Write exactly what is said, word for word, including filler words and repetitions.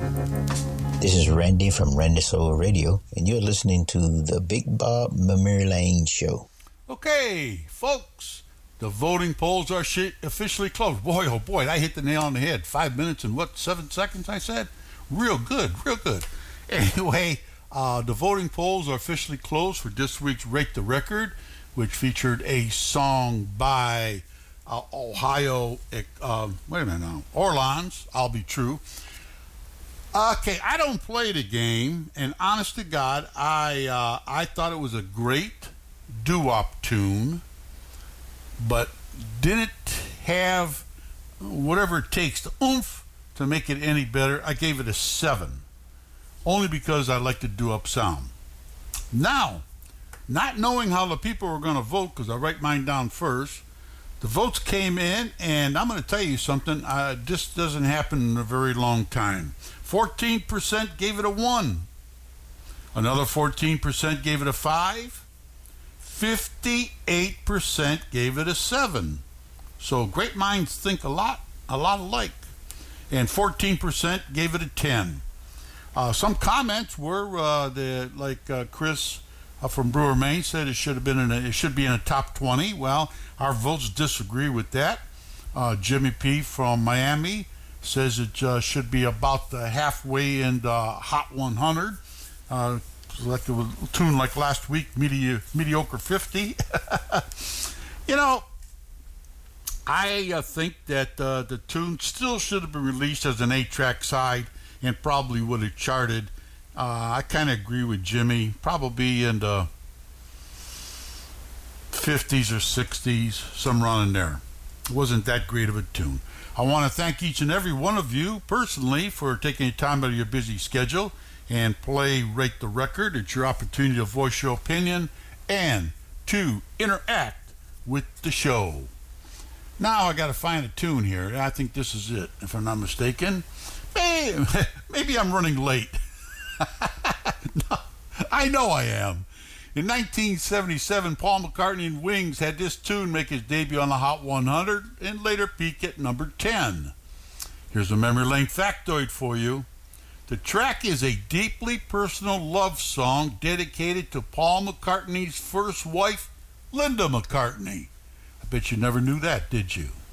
This is Randy from Randy Soul Radio, and you're listening to the Big Bob Memory Lane Show. Okay, folks, the voting polls are sh- officially closed. Boy, oh boy, I hit the nail on the head. Five minutes and what, seven seconds, I said? Real good, real good. Anyway, uh, the voting polls are officially closed for this week's Rate the Record, which featured a song by uh, Ohio, uh, wait a minute now, Orleans, I'll Be True. Okay, I don't play the game, and honest to God, I uh, I thought it was a great doo-wop tune, but didn't have whatever it takes, the oomph to make it any better. I gave it a seven, only because I like the doo-wop sound. Now, not knowing how the people were going to vote, because I write mine down first, the votes came in, and I'm going to tell you something. Uh, this doesn't happen in a very long time. fourteen percent gave it a one. Another fourteen percent gave it a five. fifty-eight percent gave it a seven. So great minds think a lot, a lot alike. And fourteen percent gave it a ten. Uh, some comments were uh, the like uh, Chris uh, from Brewer, Maine said it should have been in a, it should be in a top twenty. Well, our votes disagree with that. Uh, Jimmy P from Miami says it uh, should be about the halfway in the Hot one hundred. Uh, like a tune like last week, Medi- Mediocre fifty. You know, I uh, think that uh, the tune still should have been released as an eight-track side and probably would have charted. Uh, I kind of agree with Jimmy, probably in the fifties or sixties, somewhere around in there. It wasn't that great of a tune. I want to thank each and every one of you personally for taking time out of your busy schedule and play Rate the Record. It's your opportunity to voice your opinion and to interact with the show. Now I got to find a tune here. I think this is it, if I'm not mistaken. Maybe, maybe I'm running late. No, I know I am. In nineteen seventy-seven, Paul McCartney and Wings had this tune make his debut on the Hot one hundred and later peak at number ten. Here's a memory lane factoid for you. The track is a deeply personal love song dedicated to Paul McCartney's first wife, Linda McCartney. I bet you never knew that, did you?